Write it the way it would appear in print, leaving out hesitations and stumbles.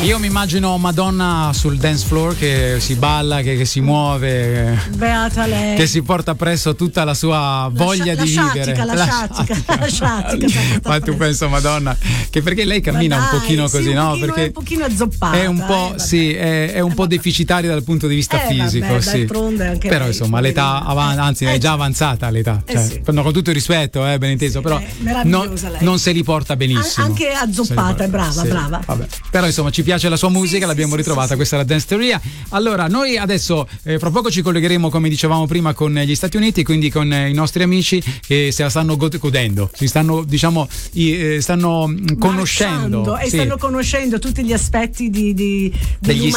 Io mi immagino Madonna sul dance floor che si balla, che si muove, beata lei, che si porta presso tutta la sua voglia di vivere. La sciatica. Ma tu penso Madonna, che perché lei cammina un pochino così, no? Perché è un pochino azzoppata. È un po', sì, è un po' deficitaria dal punto di vista fisico, vabbè, sì. Anche però lei, insomma l'età anzi è già avanzata l'età, cioè, sì. con tutto il rispetto, ben inteso, sì, però non se li porta benissimo. Anche azzoppata, è brava, sì, brava. Vabbè. Però insomma ci piace la sua musica, l'abbiamo ritrovata, questa è la Dance Theoria. Allora noi adesso fra poco ci collegheremo, come dicevamo prima, con gli Stati Uniti, quindi con i nostri amici che se la stanno godendo, si stanno stanno conoscendo e stanno conoscendo tutti gli aspetti degli